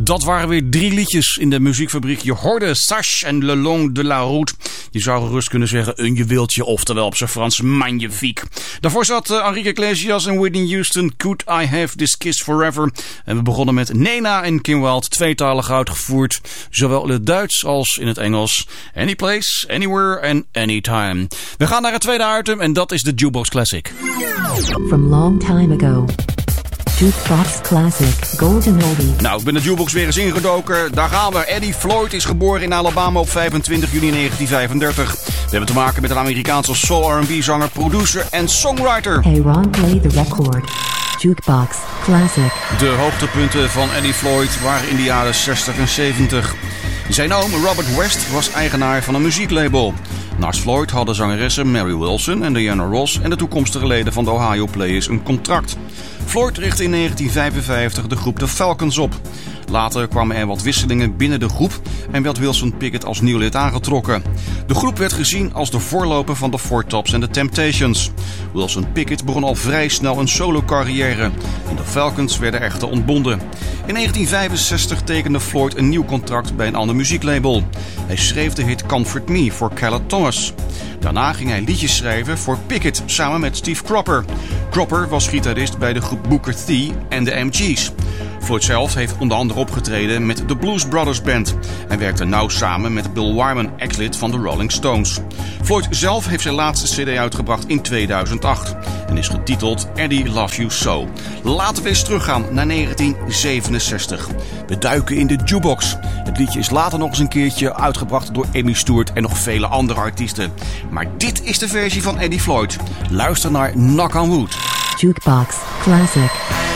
Dat waren weer 3 liedjes in de muziekfabriek. Je hoorde Sache en Le Long de la Route. Je zou gerust kunnen zeggen een juweeltje, oftewel op zijn Frans magnifique. Daarvoor zat Enrique Iglesias en Whitney Houston, Could I Have This Kiss Forever. En we begonnen met Nena en Kim Wilde, tweetalig uitgevoerd. Zowel in het Duits als in het Engels. Any place, anywhere and anytime. We gaan naar het tweede item en dat is de Jukebox Classic. From long time ago. Jukebox Classic, Golden Oldie. Nou, ik ben de jukebox weer eens ingedoken. Daar gaan we. Eddie Floyd is geboren in Alabama op 25 juni 1935. We hebben te maken met een Amerikaanse soul R&B zanger, producer en songwriter. Hey Ron, play the record. Jukebox Classic. De hoogtepunten van Eddie Floyd waren in de jaren 60 en 70. Zijn oom Robert West was eigenaar van een muzieklabel. Naast Floyd hadden zangeressen Mary Wilson en Diana Ross en de toekomstige leden van de Ohio Players een contract. Floyd richtte in 1955 de groep The Falcons op. Later kwamen er wat wisselingen binnen de groep en werd Wilson Pickett als nieuw lid aangetrokken. De groep werd gezien als de voorloper van de Four Tops en de Temptations. Wilson Pickett begon al vrij snel een solo-carrière en de Falcons werden echter ontbonden. In 1965 tekende Floyd een nieuw contract bij een ander muzieklabel. Hij schreef de hit Comfort Me voor Keller Thomas. Daarna ging hij liedjes schrijven voor Pickett samen met Steve Cropper. Cropper was gitarist bij de groep Booker T en de MG's. Floyd zelf heeft onder andere opgetreden met de Blues Brothers Band en werkte nauw samen met Bill Wyman, ex-lid van de Rolling Stones. Floyd zelf heeft zijn laatste cd uitgebracht in 2008 en is getiteld Eddie Love You So. Laten we eens teruggaan naar 1967. We duiken in de jukebox. Het liedje is later nog eens een keertje uitgebracht door Amy Stewart en nog vele andere artiesten. Maar dit is de versie van Eddie Floyd. Luister naar Knock on Wood. Jukebox Classic.